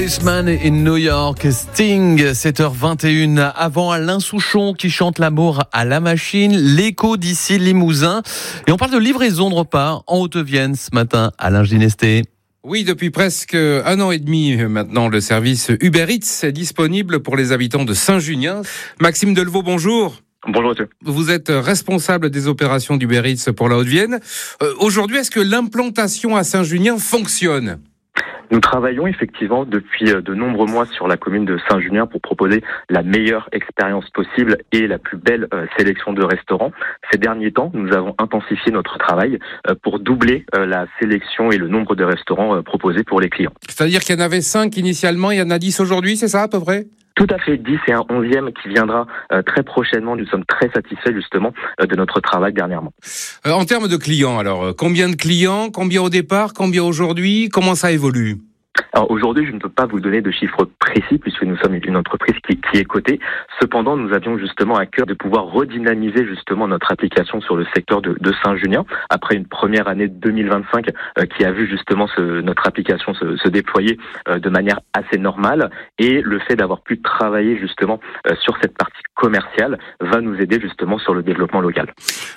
Policeman in New York, Sting, 7h21, avant Alain Souchon qui chante l'amour à la machine, l'écho d'ici Limousin. Et on parle de livraison de repas en Haute-Vienne ce matin, Alain Ginesté. Oui, depuis presque 1 an et demi maintenant, le service Uber Eats est disponible pour les habitants de Saint-Junien. Maxime Delvaux, bonjour. Bonjour monsieur. Vous êtes responsable des opérations d'Uber Eats pour la Haute-Vienne. Aujourd'hui, est-ce que l'implantation à Saint-Junien fonctionne ? Nous travaillons effectivement depuis de nombreux mois sur la commune de Saint-Junien pour proposer la meilleure expérience possible et la plus belle sélection de restaurants. Ces derniers temps, nous avons intensifié notre travail pour doubler la sélection et le nombre de restaurants proposés pour les clients. C'est-à-dire qu'il y en avait 5 initialement, il y en a 10 aujourd'hui, c'est ça à peu près ? Tout à fait, 10 et un 11e qui viendra très prochainement. Nous sommes très satisfaits justement de notre travail dernièrement. En termes de clients, alors, combien de clients, combien au départ, combien aujourd'hui, comment ça évolue ? Alors aujourd'hui, je ne peux pas vous donner de chiffres précis puisque nous sommes une entreprise qui est cotée. Cependant, nous avions justement à cœur de pouvoir redynamiser justement notre application sur le secteur de Saint-Junien après une première année 2025 qui a vu justement notre application se déployer de manière assez normale. Et le fait d'avoir pu travailler justement sur cette partie commerciale va nous aider justement sur le développement local.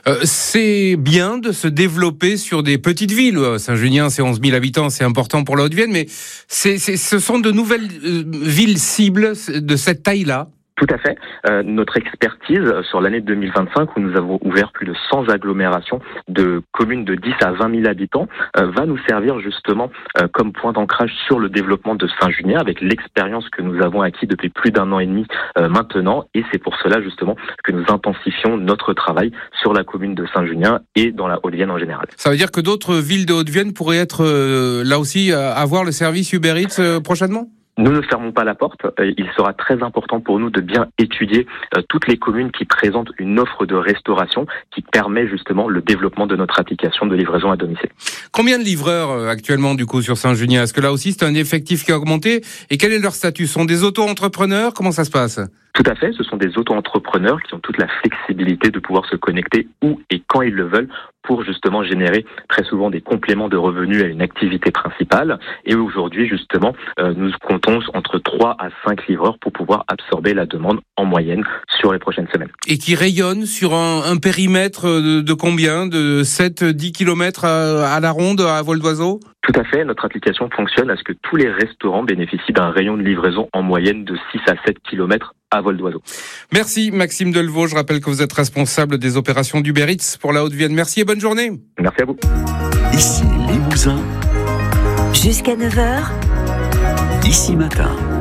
C'est bien de se développer sur des petites villes. Saint-Junien, c'est 11 000 habitants, c'est important pour la Haute-Vienne, mais ce sont de nouvelles villes cibles de cette taille-là. Tout à fait. Notre expertise sur l'année 2025, où nous avons ouvert plus de 100 agglomérations de communes de 10 à 20 000 habitants, va nous servir justement comme point d'ancrage sur le développement de Saint-Junien, avec l'expérience que nous avons acquis depuis plus d'1 an et demi maintenant. Et c'est pour cela justement que nous intensifions notre travail sur la commune de Saint-Junien et dans la Haute-Vienne en général. Ça veut dire que d'autres villes de Haute-Vienne pourraient être là aussi avoir le service Uber Eats prochainement ? Nous ne fermons pas la porte. Il sera très important pour nous de bien étudier toutes les communes qui présentent une offre de restauration qui permet justement le développement de notre application de livraison à domicile. Combien de livreurs actuellement du coup sur Saint-Junien ? Est-ce que là aussi c'est un effectif qui a augmenté ? Et quel est leur statut ? Ce sont des auto-entrepreneurs ? Comment ça se passe ? Tout à fait, ce sont des auto-entrepreneurs qui ont toute la flexibilité de pouvoir se connecter où et quand ils le veulent pour justement générer très souvent des compléments de revenus à une activité principale. Et aujourd'hui, justement, nous comptons entre 3 à 5 livreurs pour pouvoir absorber la demande en moyenne sur les prochaines semaines. Et qui rayonnent sur un périmètre de combien ? De 7-10 km à la ronde, à vol d'oiseau ? Tout à fait, notre application fonctionne à ce que tous les restaurants bénéficient d'un rayon de livraison en moyenne de 6 à 7 km à vol d'oiseau. Merci Maxime Delvaux, je rappelle que vous êtes responsable des opérations d'Uber Eats pour la Haute-Vienne. Merci et bonne journée. Merci à vous. Ici Limousin. Jusqu'à 9h. Ici Matin.